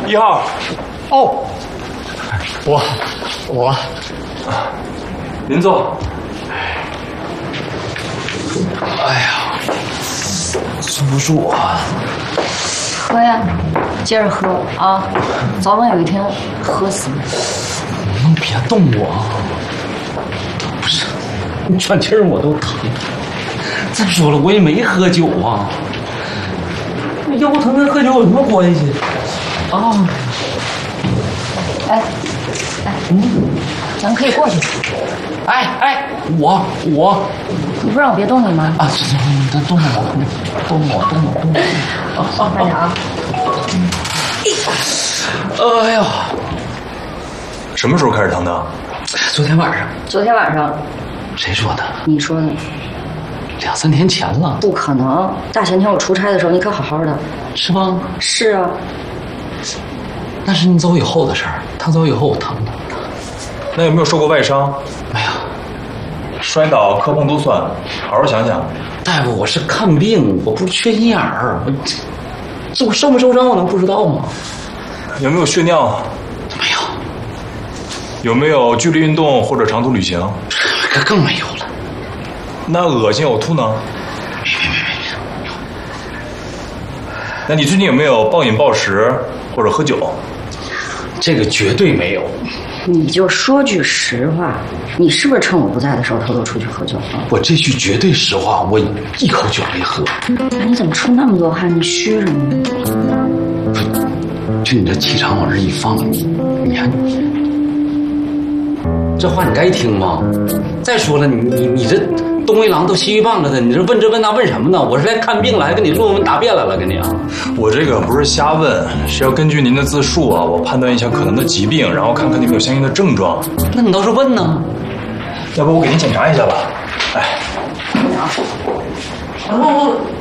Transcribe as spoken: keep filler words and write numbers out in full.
一号。 哦，我我， 您坐。 哎呀，坐不住啊！ 喝呀，接着喝啊！早晚有一天喝死你。 你能别动我啊！不是，你喘气儿我都疼。再说了，我也没喝酒啊。腰疼跟喝酒有什么关系？啊！ 哎，哎，嗯，咱可以过去。 哎哎，我我， 你不让我别动你吗？ 啊，行行，你再动动我，动动我，动动动动。啊啊！ 快点啊！ 哎呀， 什么时候开始疼的？ 昨天晚上。 昨天晚上。 谁说的？ 你说的。 两三天前了。 不可能，大前天我出差的时候你可好好的。 是吗？ 是啊。 那是你走以后的事儿，他走以后我疼的。 那有没有受过外伤？ 没有。 摔倒、磕碰都算，好好想想。 大夫，我是看病，我不是缺心眼儿。我这我受没受伤，我能不知道吗？ 有没有血尿？ 没有。 有没有剧烈运动或者长途旅行？ 这更没有了。 那恶心呕吐呢？ 没没没没没有。 那你最近有没有暴饮暴食或者喝酒？ 这个绝对没有。 你就说句实话，你是不是趁我不在的时候偷偷出去喝酒了？ 我这句绝对实话，我一口酒没喝。 那你怎么出那么多汗？你虚什么呢？ 就你这气场往这一放，你看你这话你该听吗？再说了，你你你这东一榔头西一棒子的，你这问这问那问什么呢？我是来看病来跟你论文答辩来了，跟你啊。 我这个不是瞎问，是要根据您的自述啊，我判断一下可能的疾病，然后看看你有没有相应的症状。 那你倒是问呢？ 要不我给您检查一下吧？哎， 啊，不不。